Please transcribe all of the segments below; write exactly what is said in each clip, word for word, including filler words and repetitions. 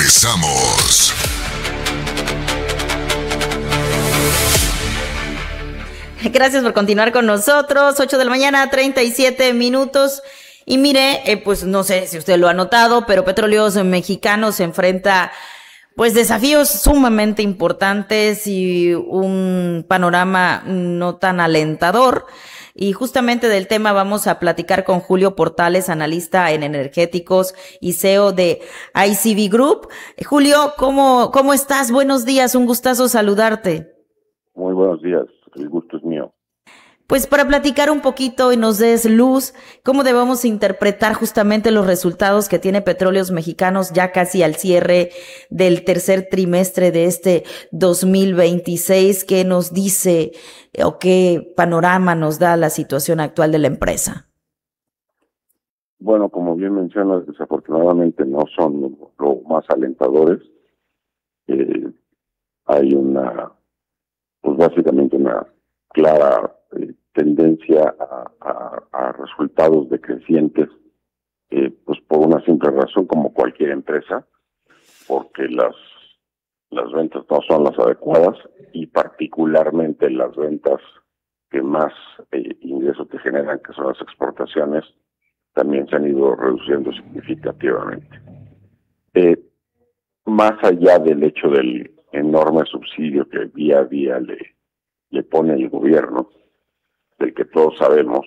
Regresamos. Gracias por continuar con nosotros. ocho de la mañana, treinta y siete minutos. Y mire, eh, pues no sé si usted lo ha notado, pero Petróleos Mexicanos se enfrenta pues desafíos sumamente importantes y un panorama no tan alentador. Y justamente del tema vamos a platicar con Julio Portales, analista en energéticos y C E O de I C V Group. Julio, ¿cómo, cómo estás? Buenos días, un gustazo saludarte. Muy buenos días, el gusto es mío. Pues para platicar un poquito y nos des luz, ¿cómo debemos interpretar justamente los resultados que tiene Petróleos Mexicanos ya casi al cierre del tercer trimestre de este dos mil veintiséis? ¿Qué nos dice o qué panorama nos da la situación actual de la empresa? Bueno, como bien mencionas, desafortunadamente no son lo más alentadores. Eh, hay una, pues básicamente una clara eh, tendencia a, a, a resultados decrecientes, eh, pues por una simple razón, como cualquier empresa, porque las las ventas no son las adecuadas y particularmente las ventas que más eh, ingresos te generan, que son las exportaciones, también se han ido reduciendo significativamente. Eh, más allá del hecho del enorme subsidio que día a día le, le pone el gobierno, del que todos sabemos,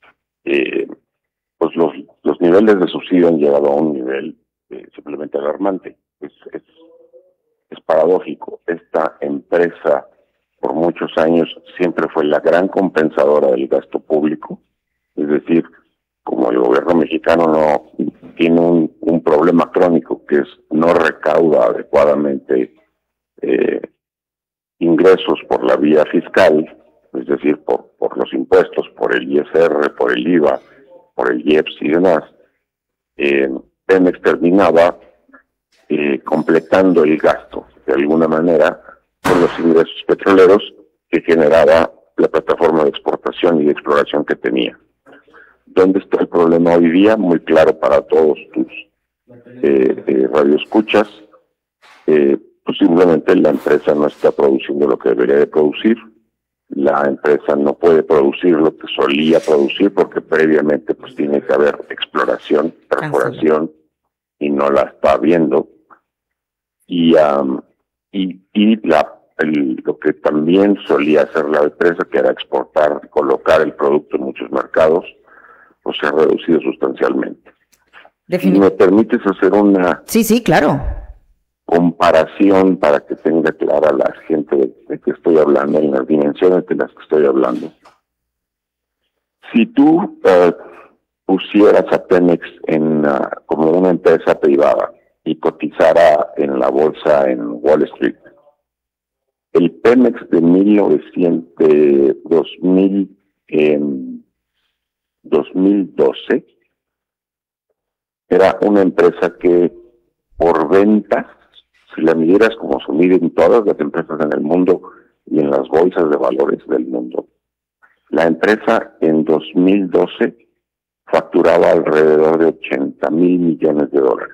eh, pues los, los niveles de subsidio han llegado a un nivel eh, simplemente alarmante. Es, es, es paradójico. Esta empresa por muchos años siempre fue la gran compensadora del gasto público, es decir, como el gobierno mexicano no tiene un, un problema crónico que es no recauda adecuadamente eh, ingresos por la vía fiscal, es decir, por, por los impuestos, por el I S R, por el I V A, por el I E P S y demás, eh, Pemex terminaba eh, completando el gasto, de alguna manera, con los ingresos petroleros que generaba la plataforma de exportación y de exploración que tenía. ¿Dónde está el problema hoy día? Muy claro para todos tus eh, eh, radioescuchas. Eh, pues simplemente la empresa no está produciendo lo que debería de producir. La empresa no puede producir lo que solía producir porque previamente pues tiene que haber exploración, perforación, y no la está habiendo. Y, um, y, y la, el, lo que también solía hacer la empresa, que era exportar, colocar el producto en muchos mercados, pues se ha reducido sustancialmente. Si me permites hacer una... Sí, sí, claro. comparación para que tenga clara la gente de, de que estoy hablando, en las dimensiones de las que estoy hablando. Si tú uh, pusieras a Pemex en, uh, como una empresa privada y cotizara en la bolsa en Wall Street, el Pemex de mil novecientos, de dos mil, eh, dos mil doce era una empresa que por ventas, si la midieras como se miden todas las empresas en el mundo y en las bolsas de valores del mundo, la empresa en dos mil doce facturaba alrededor de ochenta mil millones de dólares.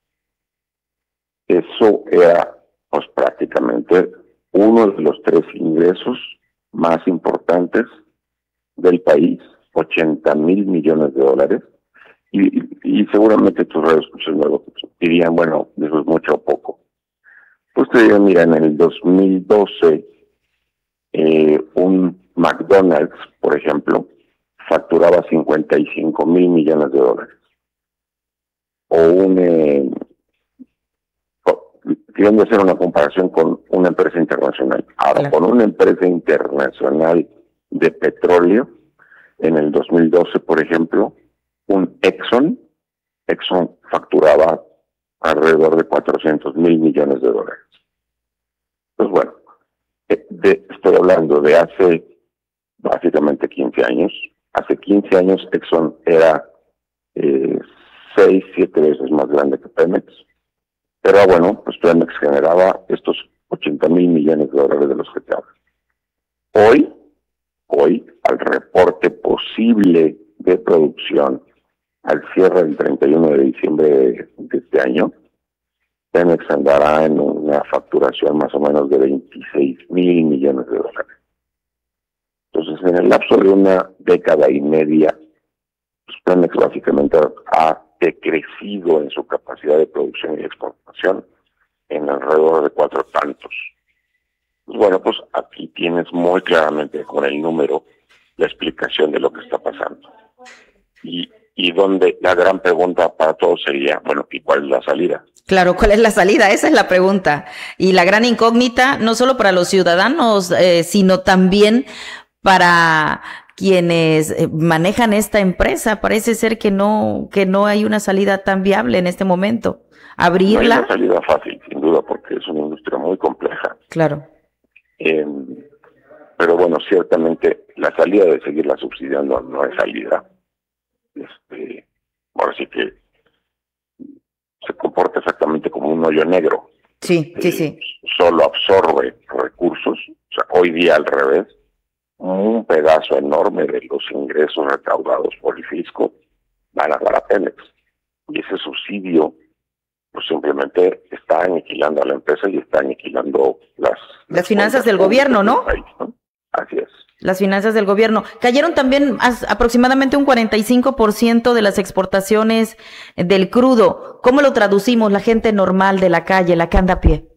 Eso era pues prácticamente uno de los tres ingresos más importantes del país, ochenta mil millones de dólares. Y, y, y seguramente tus radioescuchas luego dirían, bueno, eso es mucho o poco. Pues te digo, mira, en el dos mil doce, eh, un McDonald's, por ejemplo, facturaba cincuenta y cinco mil millones de dólares. O un, eh, queriendo hacer una comparación con una empresa internacional. Ahora, con una empresa internacional de petróleo, en el dos mil doce, por ejemplo, un Exxon, Exxon facturaba alrededor de cuatrocientos mil millones de dólares. Pues bueno, de, estoy hablando de hace básicamente quince años. Hace quince años Exxon era eh, seis, siete veces más grande que Pemex. Pero bueno, pues Pemex generaba estos ochenta mil millones de dólares de los que te hablo. Hoy, hoy, al reporte posible de producción al cierre del treinta y uno de diciembre de, de este año, Pemex andará en una facturación más o menos de veintiséis mil millones de dólares. Entonces, en el lapso de una década y media, pues Pemex básicamente ha decrecido en su capacidad de producción y exportación en alrededor de cuatro tantos. Pues bueno, pues aquí tienes muy claramente con el número la explicación de lo que está pasando. Y, y donde la gran pregunta para todos sería, bueno, ¿y cuál es la salida? Claro, ¿cuál es la salida? Esa es la pregunta. Y la gran incógnita, no solo para los ciudadanos, eh, sino también para quienes eh, manejan esta empresa. Parece ser que no, que no hay una salida tan viable en este momento. Abrirla. No hay una salida fácil, sin duda, porque es una industria muy compleja. Claro. Eh, pero bueno, ciertamente la salida de seguirla subsidiando no es salida. Este, ahora sí que se comporta exactamente como un hoyo negro. Sí, eh, sí, sí. Solo absorbe recursos, o sea, hoy día al revés, un pedazo enorme de los ingresos recaudados por el fisco van a dar a Pemex. Y ese subsidio, pues simplemente está aniquilando a la empresa y está aniquilando las... Las, las finanzas del gobierno, ¿no? País, ¿no? Así es. Las finanzas del gobierno. Cayeron también aproximadamente un cuarenta y cinco por ciento de las exportaciones del crudo. ¿Cómo lo traducimos la gente normal de la calle, la que anda a pie?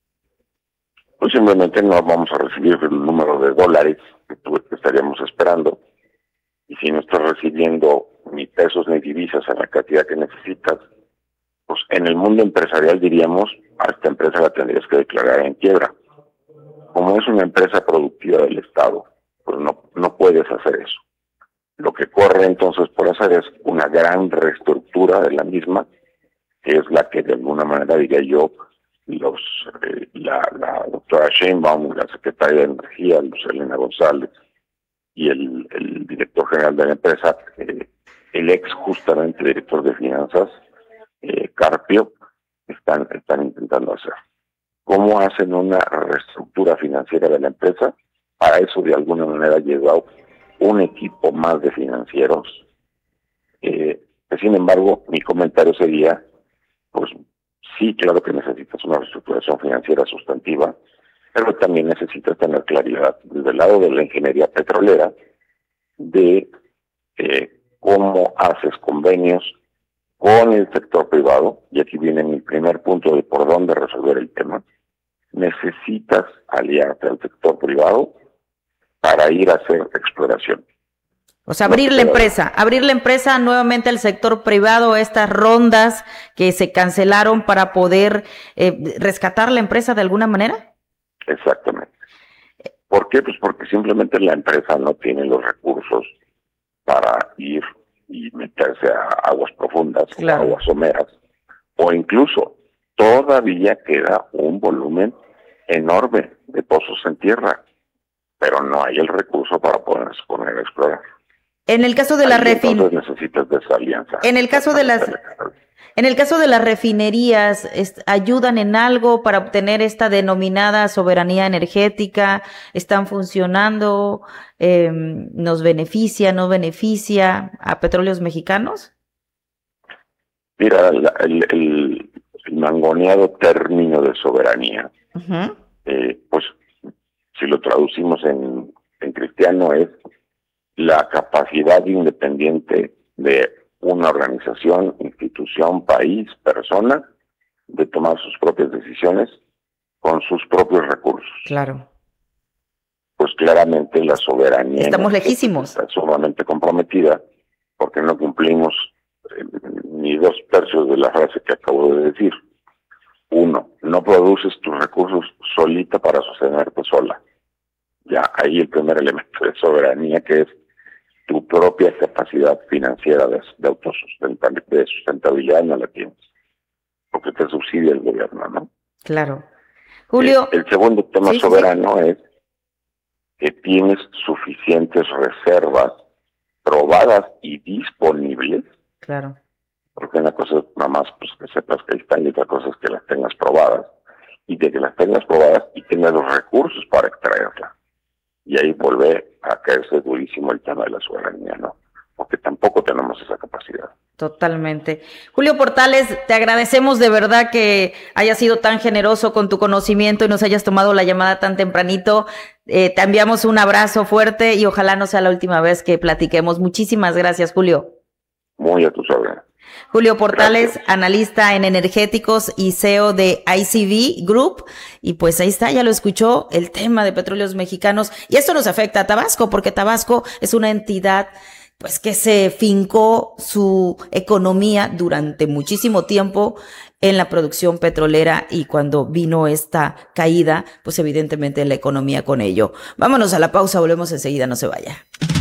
Pues simplemente no vamos a recibir el número de dólares que, tú, que estaríamos esperando. Y si no estás recibiendo ni pesos ni divisas en la cantidad que necesitas, pues en el mundo empresarial diríamos, a esta empresa la tendrías que declarar en quiebra. Como es una empresa productiva del Estado, pues no, no puedes hacer eso. Lo que corre entonces por hacer es una gran reestructura de la misma, que es la que de alguna manera, diría yo, los eh, la, la doctora Sheinbaum, la secretaria de Energía, Luz Helena González, y el, el director general de la empresa, eh, el ex justamente director de finanzas, eh, Carpio, están, están intentando hacer. ¿Cómo hacen una reestructura financiera de la empresa? Para eso de alguna manera llegó un equipo más de financieros. Eh, que sin embargo, mi comentario sería, pues sí, claro que necesitas una reestructuración financiera sustantiva, pero también necesitas tener claridad desde el lado de la ingeniería petrolera de eh, cómo haces convenios con el sector privado, y aquí viene mi primer punto de por dónde resolver el tema. Necesitas aliarte al sector privado para ir a hacer exploración. O sea, abrir la empresa, abrir la empresa nuevamente al sector privado, estas rondas que se cancelaron para poder eh, rescatar la empresa de alguna manera. Exactamente. ¿Por qué? Pues porque simplemente la empresa no tiene los recursos para ir y meterse a aguas profundas, claro, o aguas someras, o incluso todavía queda un volumen enorme de pozos en tierra, pero no hay el recurso para poderse poner a explorar. En el caso de la refin... Entonces necesitas de esa alianza. En el caso de las... En el caso de las refinerías, ¿ayudan en algo para obtener esta denominada soberanía energética? ¿Están funcionando? Eh, ¿Nos beneficia, no beneficia a Petróleos Mexicanos? Mira, el, el, el, el mangoneado término de soberanía, uh-huh. eh, pues si lo traducimos en, en cristiano es la capacidad independiente de una organización, institución, país, persona, de tomar sus propias decisiones con sus propios recursos. Claro. Pues claramente la soberanía estamos lejísimos. Está sumamente comprometida porque no cumplimos eh, ni dos tercios de la frase que acabo de decir. Uno, no produces tus recursos solita para sostenerte sola. Ya ahí el primer elemento de soberanía, que es tu propia capacidad financiera de, de autosustentabilidad, de sustentabilidad, no la tienes, porque te subsidia el gobierno, ¿no? Claro. Julio. El, el segundo tema sí, soberano sí. es que tienes suficientes reservas probadas y disponibles. Claro. Porque una cosa es nada más pues, que sepas que ahí están, y otra cosa es que las tengas probadas, y de que las tengas probadas y tengas los recursos para extraerlas. Y ahí vuelve a caerse durísimo el tema de la soberanía, ¿no? Porque tampoco tenemos esa capacidad. Totalmente. Julio Portales, te agradecemos de verdad que hayas sido tan generoso con tu conocimiento y nos hayas tomado la llamada tan tempranito. Eh, te enviamos un abrazo fuerte y ojalá no sea la última vez que platiquemos. Muchísimas gracias, Julio. Muy a tus órdenes. Julio Portales, Gracias. analista en energéticos y C E O de I C V Group. Y pues ahí está, ya lo escuchó, el tema de petróleos mexicanos. Y esto nos afecta a Tabasco, porque Tabasco es una entidad pues que se fincó su economía durante muchísimo tiempo en la producción petrolera, y cuando vino esta caída, pues evidentemente la economía con ello. Vámonos a la pausa, volvemos enseguida, no se vaya.